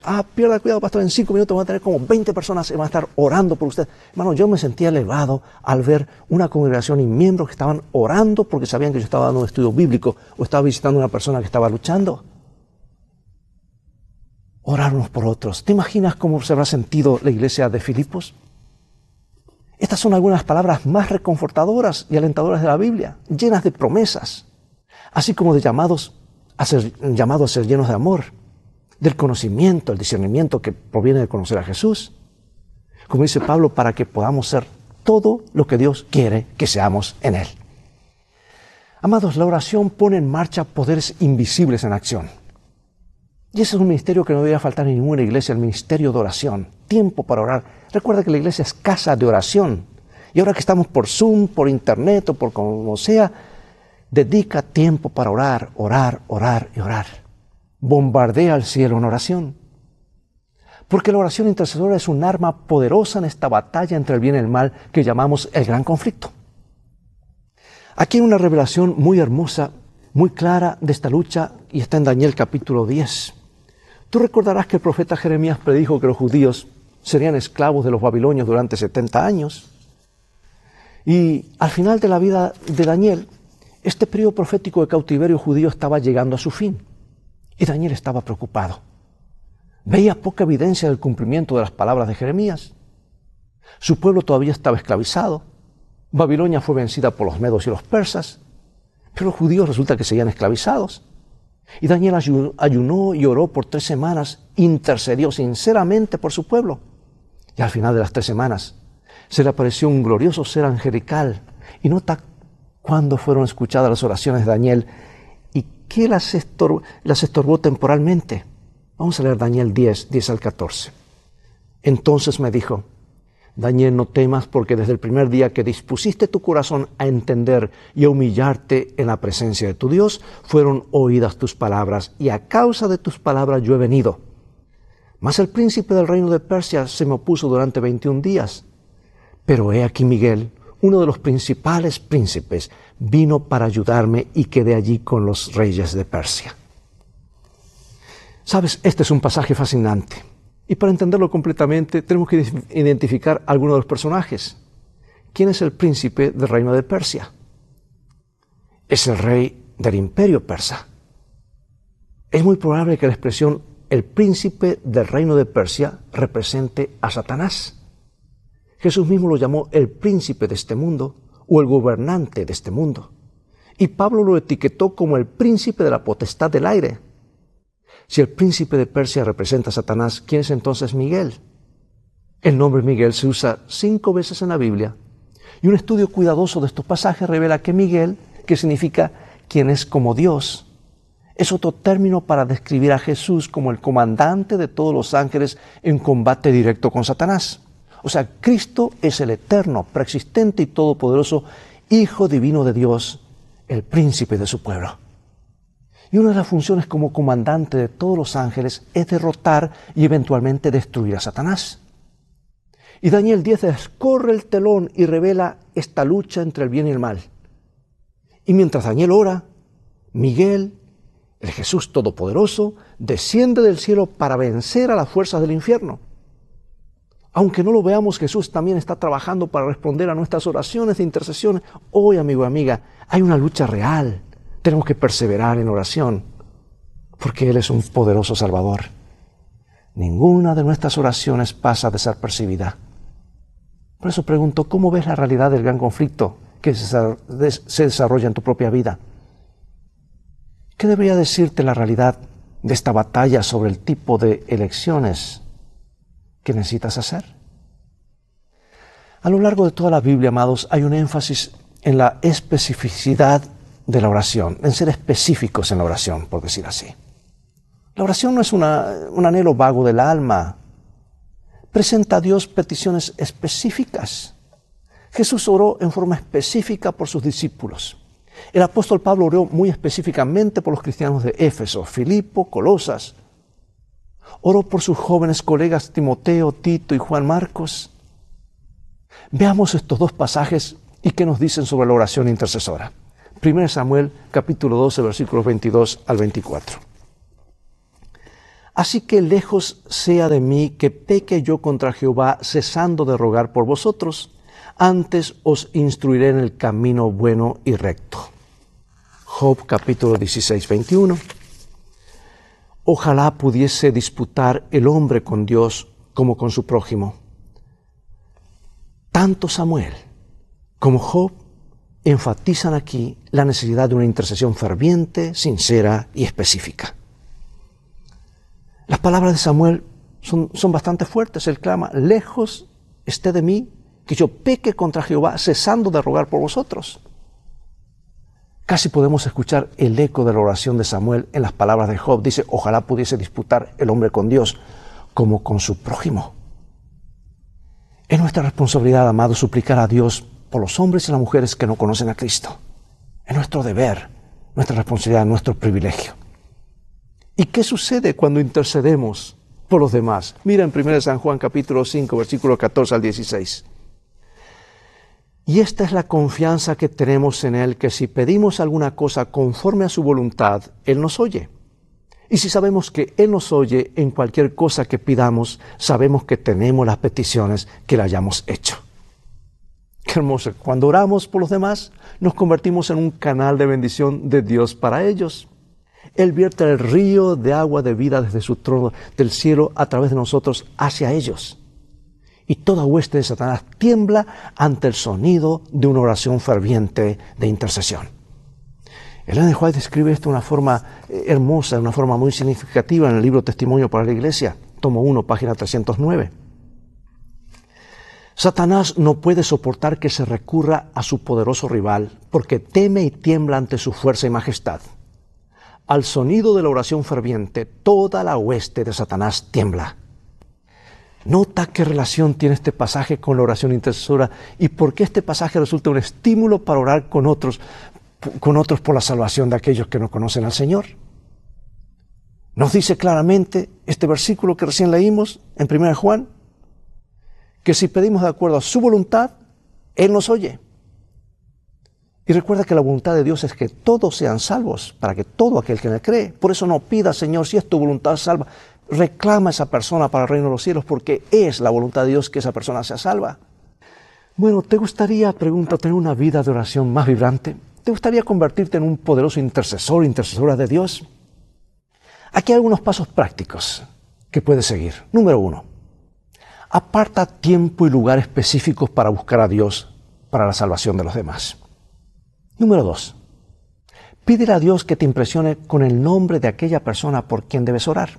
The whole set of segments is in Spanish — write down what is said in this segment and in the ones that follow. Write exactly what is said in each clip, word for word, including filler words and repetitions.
Ah, pierda cuidado, pastor, en cinco minutos van a tener como veinte personas que van a estar orando por usted. Hermano, yo me sentía elevado al ver una congregación y miembros que estaban orando porque sabían que yo estaba dando un estudio bíblico o estaba visitando a una persona que estaba luchando. Orar unos por otros. ¿Te imaginas cómo se habrá sentido la iglesia de Filipos? Estas son algunas palabras más reconfortadoras y alentadoras de la Biblia, llenas de promesas, así como de llamados a ser, llamados a ser llenos de amor, del conocimiento, el discernimiento que proviene de conocer a Jesús. Como dice Pablo, para que podamos ser todo lo que Dios quiere que seamos en Él. Amados, la oración pone en marcha poderes invisibles en acción. Y ese es un ministerio que no debería faltar en ninguna iglesia, el ministerio de oración. Tiempo para orar. Recuerda que la iglesia es casa de oración. Y ahora que estamos por Zoom, por internet o por como sea, dedica tiempo para orar, orar, orar y orar. Bombardea al cielo en oración. Porque la oración intercesora es un arma poderosa en esta batalla entre el bien y el mal que llamamos el gran conflicto. Aquí hay una revelación muy hermosa, muy clara de esta lucha y está en Daniel capítulo diez. Tú recordarás que el profeta Jeremías predijo que los judíos serían esclavos de los babilonios durante setenta años. Y al final de la vida de Daniel, este periodo profético de cautiverio judío estaba llegando a su fin. Y Daniel estaba preocupado. Veía poca evidencia del cumplimiento de las palabras de Jeremías. Su pueblo todavía estaba esclavizado. Babilonia fue vencida por los medos y los persas. Pero los judíos resulta que seguían esclavizados. Y Daniel ayunó y oró por tres semanas, intercedió sinceramente por su pueblo. Y al final de las tres semanas se le apareció un glorioso ser angelical. Y nota cuándo fueron escuchadas las oraciones de Daniel y qué las, estor- las estorbó temporalmente. Vamos a leer Daniel diez, diez al catorce. Entonces me dijo: Daniel, no temas, porque desde el primer día que dispusiste tu corazón a entender y a humillarte en la presencia de tu Dios, fueron oídas tus palabras, y a causa de tus palabras yo he venido. Mas el príncipe del reino de Persia se me opuso durante veintiún días. Pero he aquí Miguel, uno de los principales príncipes, vino para ayudarme y quedé allí con los reyes de Persia. Sabes, este es un pasaje fascinante. Y para entenderlo completamente, tenemos que identificar a algunos de los personajes. ¿Quién es el príncipe del reino de Persia? Es el rey del imperio persa. Es muy probable que la expresión el príncipe del reino de Persia represente a Satanás. Jesús mismo lo llamó el príncipe de este mundo o el gobernante de este mundo. Y Pablo lo etiquetó como el príncipe de la potestad del aire. Si el príncipe de Persia representa a Satanás, ¿quién es entonces Miguel? El nombre Miguel se usa cinco veces en la Biblia y un estudio cuidadoso de estos pasajes revela que Miguel, que significa quien es como Dios, es otro término para describir a Jesús como el comandante de todos los ángeles en combate directo con Satanás. O sea, Cristo es el eterno, preexistente y todopoderoso Hijo divino de Dios, el príncipe de su pueblo. Y una de las funciones como comandante de todos los ángeles es derrotar y eventualmente destruir a Satanás. Y Daniel diez descorre el telón y revela esta lucha entre el bien y el mal. Y mientras Daniel ora, Miguel, el Jesús Todopoderoso, desciende del cielo para vencer a las fuerzas del infierno. Aunque no lo veamos, Jesús también está trabajando para responder a nuestras oraciones de intercesión. Hoy, amigo y amiga, hay una lucha real. Tenemos que perseverar en oración, porque Él es un poderoso Salvador. Ninguna de nuestras oraciones pasa desapercibida. Por eso pregunto, ¿cómo ves la realidad del gran conflicto que se desarrolla en tu propia vida? ¿Qué debería decirte la realidad de esta batalla sobre el tipo de elecciones que necesitas hacer? A lo largo de toda la Biblia, amados, hay un énfasis en la especificidad de la oración, en ser específicos en la oración, por decir así. La oración no es una, un anhelo vago del alma. Presenta a Dios peticiones específicas. Jesús oró en forma específica por sus discípulos. El apóstol Pablo oró muy específicamente por los cristianos de Éfeso, Filipo, Colosas. Oró por sus jóvenes colegas Timoteo, Tito y Juan Marcos. Veamos estos dos pasajes y qué nos dicen sobre la oración intercesora. Primero Samuel, capítulo doce, versículos veintidós al veinticuatro. Así que lejos sea de mí que peque yo contra Jehová, cesando de rogar por vosotros. Antes os instruiré en el camino bueno y recto. Job capítulo dieciséis, veintiuno. Ojalá pudiese disputar el hombre con Dios como con su prójimo. Tanto Samuel como Job enfatizan aquí la necesidad de una intercesión ferviente, sincera y específica. Las palabras de Samuel son, son bastante fuertes. Él clama, lejos esté de mí que yo peque contra Jehová, cesando de rogar por vosotros. Casi podemos escuchar el eco de la oración de Samuel en las palabras de Job. Dice, ojalá pudiese disputar el hombre con Dios como con su prójimo. Es nuestra responsabilidad, amados, suplicar a Dios por los hombres y las mujeres que no conocen a Cristo. Es nuestro deber, nuestra responsabilidad, nuestro privilegio. ¿Y qué sucede cuando intercedemos por los demás? Mira en primera de San Juan capítulo cinco, versículo catorce al dieciséis. Y esta es la confianza que tenemos en Él, que si pedimos alguna cosa conforme a su voluntad, Él nos oye. Y si sabemos que Él nos oye en cualquier cosa que pidamos, sabemos que tenemos las peticiones que le hayamos hecho. Qué hermoso. Cuando oramos por los demás, nos convertimos en un canal de bendición de Dios para ellos. Él vierte el río de agua de vida desde su trono del cielo a través de nosotros hacia ellos. Y toda hueste de Satanás tiembla ante el sonido de una oración ferviente de intercesión. Ellen G. White describe esto de una forma hermosa, de una forma muy significativa en el libro Testimonio para la Iglesia, tomo uno, página trescientos nueve. Satanás no puede soportar que se recurra a su poderoso rival porque teme y tiembla ante su fuerza y majestad. Al sonido de la oración ferviente, toda la hueste de Satanás tiembla. Nota qué relación tiene este pasaje con la oración intercesora y por qué este pasaje resulta un estímulo para orar con otros, con otros por la salvación de aquellos que no conocen al Señor. Nos dice claramente este versículo que recién leímos en primera de Juan, que si pedimos de acuerdo a su voluntad, Él nos oye. Y recuerda que la voluntad de Dios es que todos sean salvos, para que todo aquel que le cree. Por eso no pida, Señor, si es tu voluntad salva. Reclama a esa persona para el reino de los cielos, porque es la voluntad de Dios que esa persona sea salva. Bueno, ¿te gustaría, pregunta, tener una vida de oración más vibrante? ¿Te gustaría convertirte en un poderoso intercesor, intercesora de Dios? Aquí hay algunos pasos prácticos que puedes seguir. Número uno, aparta tiempo y lugar específicos para buscar a Dios para la salvación de los demás. Número dos, pídele a Dios que te impresione con el nombre de aquella persona por quien debes orar.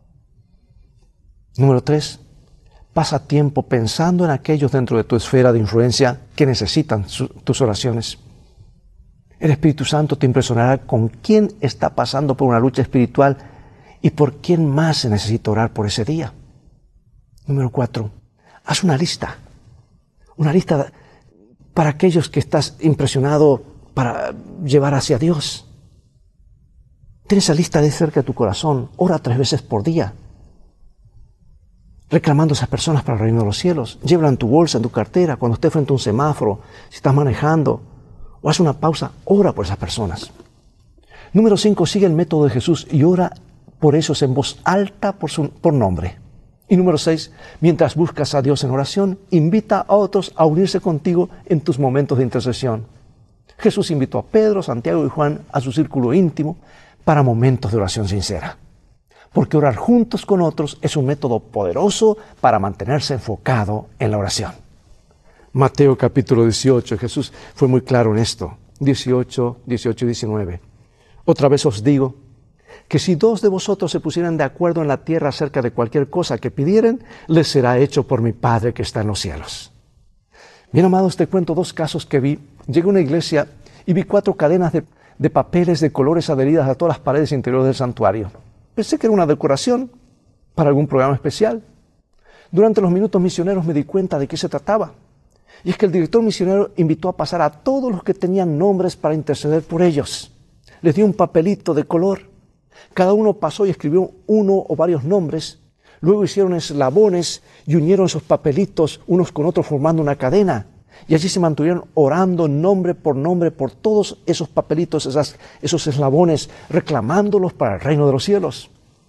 Número tres, pasa tiempo pensando en aquellos dentro de tu esfera de influencia que necesitan su, tus oraciones. El Espíritu Santo te impresionará con quién está pasando por una lucha espiritual y por quién más se necesita orar por ese día. Número cuatro, haz una lista. Una lista para aquellos que estás impresionado para llevar hacia Dios. Ten esa lista de cerca de tu corazón. Ora tres veces por día, reclamando a esas personas para el reino de los cielos. Llévala en tu bolsa, en tu cartera, cuando estés frente a un semáforo, si estás manejando, o haz una pausa, ora por esas personas. Número cinco, sigue el método de Jesús y ora por ellos en voz alta por, su, por nombre. Y número seis, mientras buscas a Dios en oración, invita a otros a unirse contigo en tus momentos de intercesión. Jesús invitó a Pedro, Santiago y Juan a su círculo íntimo para momentos de oración sincera. Porque orar juntos con otros es un método poderoso para mantenerse enfocado en la oración. Mateo capítulo dieciocho, Jesús fue muy claro en esto. dieciocho, dieciocho y diecinueve. Otra vez os digo que si dos de vosotros se pusieran de acuerdo en la tierra acerca de cualquier cosa que pidieren, les será hecho por mi Padre que está en los cielos. Bien, amados, te cuento dos casos que vi. Llegué a una iglesia y vi cuatro cadenas de, de papeles de colores adheridas a todas las paredes interiores del santuario. Pensé que era una decoración para algún programa especial. Durante los minutos misioneros me di cuenta de qué se trataba. Y es que el director misionero invitó a pasar a todos los que tenían nombres para interceder por ellos. Les dio un papelito de color. Cada uno pasó y escribió uno o varios nombres. Luego hicieron eslabones y unieron esos papelitos unos con otros formando una cadena. Y allí se mantuvieron orando nombre por nombre por todos esos papelitos, esas, esos eslabones, reclamándolos para el reino de los cielos.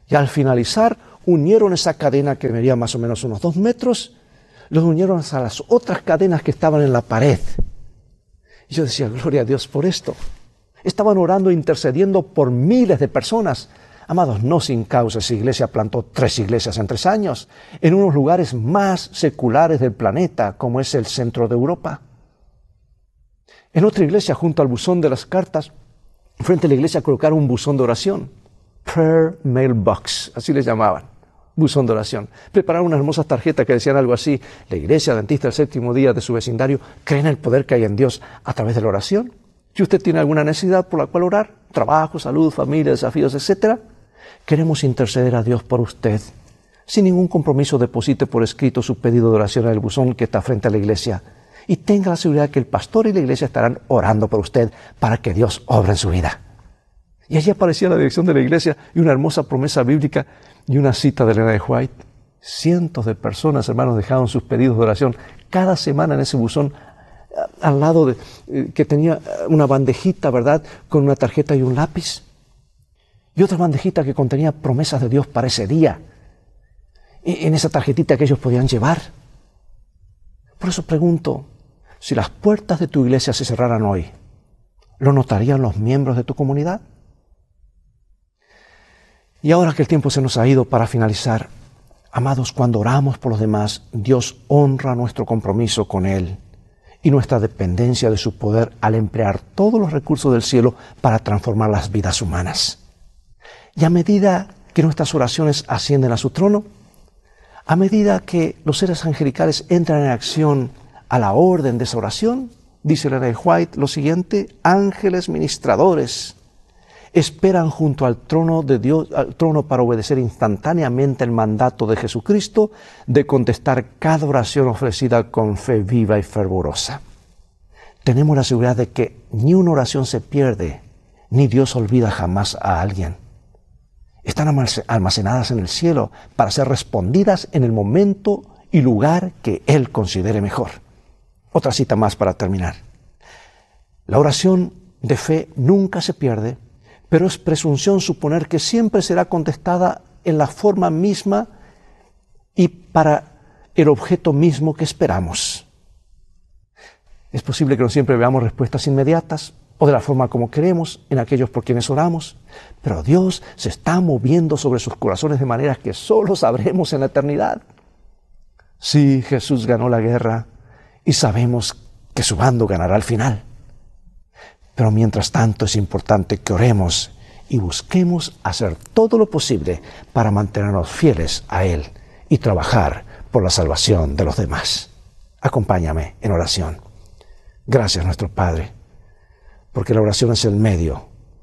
Y al finalizar, unieron esa cadena que medía más o menos unos dos metros, los unieron a las otras cadenas que estaban en la pared. Y yo decía, gloria a Dios por esto. Estaban orando e intercediendo por miles de personas. Amados, no sin causa, esa iglesia plantó tres iglesias en tres años, en unos lugares más seculares del planeta, como es el centro de Europa. En otra iglesia, junto al buzón de las cartas, frente a la iglesia colocaron un buzón de oración. Prayer Mailbox, así les llamaban. Buzón de oración. Prepararon unas hermosas tarjetas que decían algo así: la iglesia adventista del séptimo día de su vecindario cree en el poder que hay en Dios a través de la oración. Si usted tiene alguna necesidad por la cual orar, trabajo, salud, familia, desafíos, etcétera, queremos interceder a Dios por usted. Sin ningún compromiso, deposite por escrito su pedido de oración en el buzón que está frente a la iglesia. Y tenga la seguridad que el pastor y la iglesia estarán orando por usted para que Dios obre en su vida. Y allí aparecía la dirección de la iglesia y una hermosa promesa bíblica y una cita de Elena de White. Cientos de personas, hermanos, dejaron sus pedidos de oración cada semana en ese buzón, al lado de eh, que tenía una bandejita, ¿verdad?, con una tarjeta y un lápiz. Y otra bandejita que contenía promesas de Dios para ese día. Y en esa tarjetita que ellos podían llevar. Por eso pregunto, si las puertas de tu iglesia se cerraran hoy, ¿lo notarían los miembros de tu comunidad? Y ahora que el tiempo se nos ha ido, para finalizar, amados, cuando oramos por los demás, Dios honra nuestro compromiso con Él y nuestra dependencia de su poder al emplear todos los recursos del cielo para transformar las vidas humanas. Y a medida que nuestras oraciones ascienden a su trono, a medida que los seres angelicales entran en acción a la orden de esa oración, dice Elena de White lo siguiente: ángeles ministradores esperan junto al trono de Dios, al trono para obedecer instantáneamente el mandato de Jesucristo de contestar cada oración ofrecida con fe viva y fervorosa. Tenemos la seguridad de que ni una oración se pierde, ni Dios olvida jamás a alguien. Están almacenadas en el cielo para ser respondidas en el momento y lugar que Él considere mejor. Otra cita más para terminar. La oración de fe nunca se pierde, pero es presunción suponer que siempre será contestada en la forma misma y para el objeto mismo que esperamos. Es posible que no siempre veamos respuestas inmediatas o de la forma como queremos en aquellos por quienes oramos, pero Dios se está moviendo sobre sus corazones de maneras que solo sabremos en la eternidad. Sí, Jesús ganó la guerra y sabemos que su bando ganará al final. Pero mientras tanto es importante que oremos y busquemos hacer todo lo posible para mantenernos fieles a Él y trabajar por la salvación de los demás. Acompáñame en oración. Gracias, nuestro Padre, porque la oración es el medio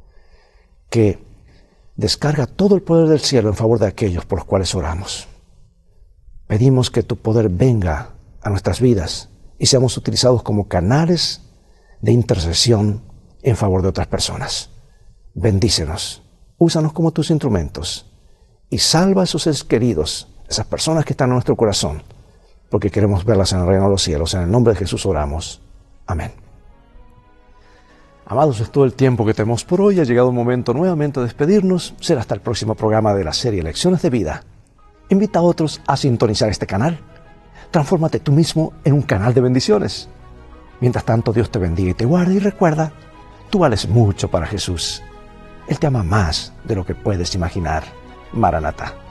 que descarga todo el poder del cielo en favor de aquellos por los cuales oramos. Pedimos que tu poder venga a nuestras vidas y seamos utilizados como canales de intercesión en favor de otras personas. Bendícenos, úsanos como tus instrumentos y salva a esos seres queridos, esas personas que están en nuestro corazón, porque queremos verlas en el reino de los cielos. En el nombre de Jesús oramos. Amén. Amados, es todo el tiempo que tenemos por hoy. Ha llegado el momento nuevamente de despedirnos. Será hasta el próximo programa de la serie Lecciones de Vida. Invita a otros a sintonizar este canal. Transfórmate tú mismo en un canal de bendiciones. Mientras tanto, Dios te bendiga y te guarde, y recuerda, tú vales mucho para Jesús. Él te ama más de lo que puedes imaginar. Maranatá.